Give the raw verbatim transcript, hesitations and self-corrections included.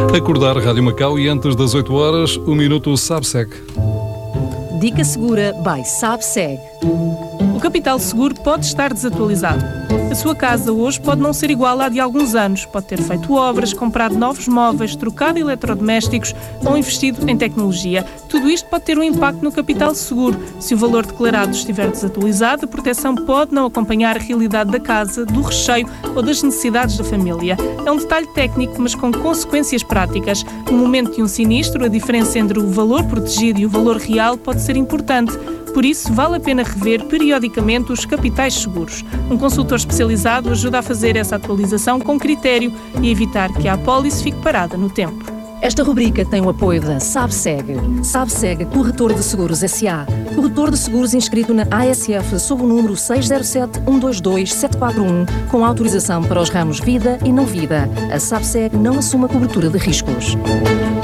Acordar Rádio Macau e antes das oito horas, o Minuto SabSeg. Dica Segura by SabSeg. O capital seguro pode estar desatualizado. A sua casa hoje pode não ser igual à de alguns anos. Pode ter feito obras, comprado novos móveis, trocado eletrodomésticos ou investido em tecnologia. Tudo isto pode ter um impacto no capital seguro. Se o valor declarado estiver desatualizado, a proteção pode não acompanhar a realidade da casa, do recheio ou das necessidades da família. É um detalhe técnico, mas com consequências práticas. No momento de um sinistro, a diferença entre o valor protegido e o valor real pode ser importante. Por isso, vale a pena rever periodicamente os capitais seguros. Um consultor especializado ajuda a fazer essa atualização com critério e evitar que a apólice fique parada no tempo. Esta rubrica tem o apoio da SabSeg. SabSeg Corretor de Seguros S A. Corretor de seguros inscrito na A S F sob o número seis zero sete, um dois dois, sete quatro um, com autorização para os ramos vida e não vida. A SabSeg não assume a cobertura de riscos.